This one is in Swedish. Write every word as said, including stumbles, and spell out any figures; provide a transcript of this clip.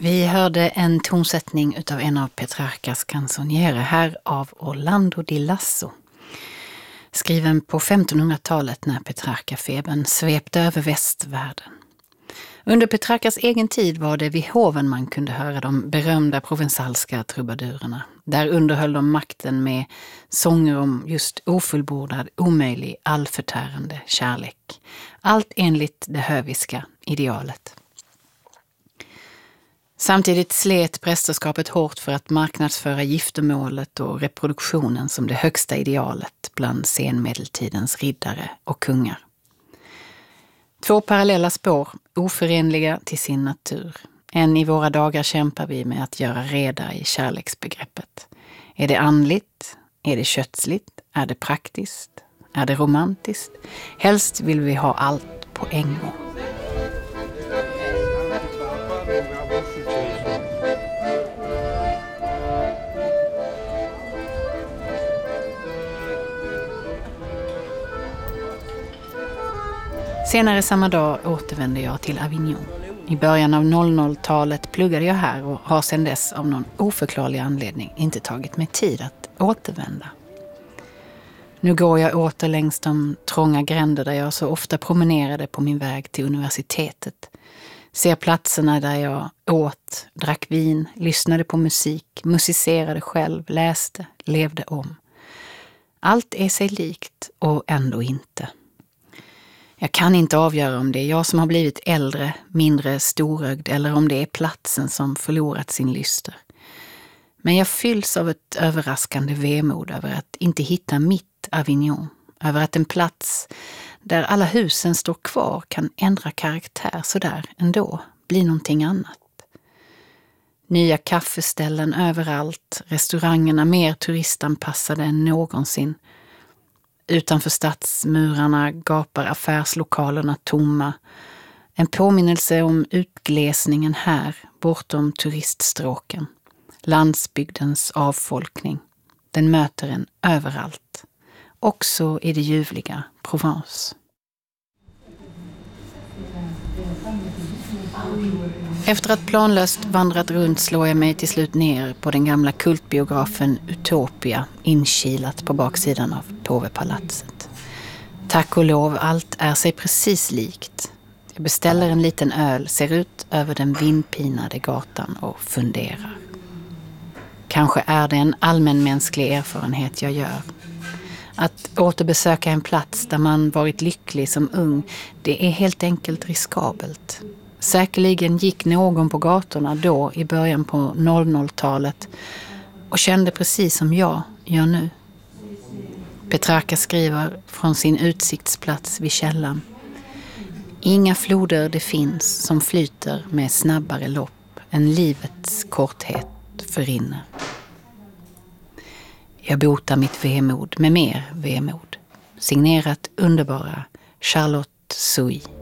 Vi hörde en tonsättning utav en av Petrarcas canzoniere, här av Orlando di Lasso. Skriven på femtonhundratalet när Petrarca-febern svepte över västvärlden. Under Petrarcas egen tid var det vid hoven man kunde höra de berömda provensalska trubadurerna. Där underhöll de makten med sånger om just ofullbordad, omöjlig, allförtärande kärlek. Allt enligt det höviska idealet. Samtidigt slet prästerskapet hårt för att marknadsföra giftermålet och reproduktionen som det högsta idealet bland senmedeltidens riddare och kungar. Två parallella spår, oförenliga till sin natur. Än i våra dagar kämpar vi med att göra reda i kärleksbegreppet. Är det andligt? Är det kötsligt? Är det praktiskt? Är det romantiskt? Helst vill vi ha allt på en gång. Senare samma dag återvände jag till Avignon. I början av noll noll-talet pluggade jag här och har sedan dess av någon oförklarlig anledning inte tagit mig tid att återvända. Nu går jag åter längs de trånga gränder där jag så ofta promenerade på min väg till universitetet. Ser platserna där jag åt, drack vin, lyssnade på musik, musicerade själv, läste, levde om. Allt är sig likt och ändå inte. Jag kan inte avgöra om det är jag som har blivit äldre, mindre storögd eller om det är platsen som förlorat sin lyster. Men jag fylls av ett överraskande vemod över att inte hitta mitt Avignon. Över att en plats där alla husen står kvar kan ändra karaktär så där ändå, bli någonting annat. Nya kaffeställen överallt, restaurangerna mer turistanpassade än någonsin. Utanför stadsmurarna gapar affärslokalerna tomma. En påminnelse om utglesningen här, bortom turiststråken. Landsbygdens avfolkning. Den möter en överallt. Också i det ljuvliga Provence. Efter att planlöst vandrat runt slår jag mig till slut ner på den gamla kultbiografen Utopia, inkilat på baksidan av Påvepalatset. Tack och lov, allt är sig precis likt. Jag beställer en liten öl, ser ut över den vindpinade gatan och funderar. Kanske är det en allmänmänsklig erfarenhet jag gör. Att återbesöka en plats där man varit lycklig som ung, det är helt enkelt riskabelt. Säkerligen gick någon på gatorna då i början på noll noll-talet och kände precis som jag gör nu. Petrarca skriver från sin utsiktsplats vid källan. Inga floder det finns som flyter med snabbare lopp än livets korthet förrinner. Jag botar mitt vemod med mer vemod. Signerat underbara Charlotte Souy.